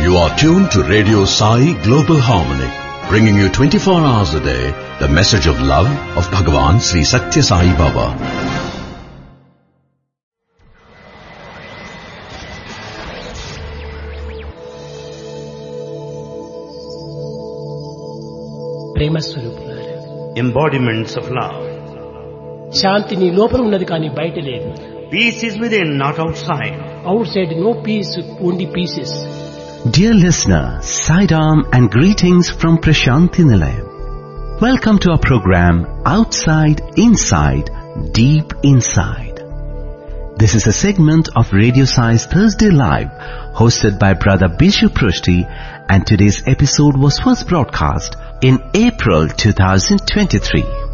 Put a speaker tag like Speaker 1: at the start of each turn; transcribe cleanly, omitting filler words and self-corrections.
Speaker 1: You are tuned to Radio Sai Global Harmony, bringing you 24 hours a day the message of love of Bhagavan Sri Satya Sai Baba.
Speaker 2: ప్రేమ స్వరూపులారా,
Speaker 3: embodiments of love.
Speaker 2: శాంతి నీ లోపల ఉన్నది కానీ బయట లేదు.
Speaker 3: Peace is within, not outside.
Speaker 2: Out side no piece, only pieces.
Speaker 4: Dear listener, Saidam and greetings from Prashanti Nilayam. Welcome to our program Outside, Inside, Deep Inside. This is a segment of Radio Sai's Thursday Live, hosted by Brother Bishu Prushti, and today's episode was first broadcast in April 2023.